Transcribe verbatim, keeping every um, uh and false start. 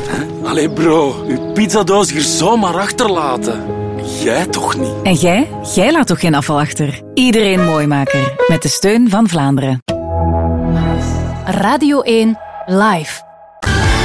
Allee bro, uw pizzadoos hier zomaar achterlaten. Jij toch niet? En jij? Jij laat toch geen afval achter? Iedereen Mooimaker. Met de steun van Vlaanderen. Radio één Live.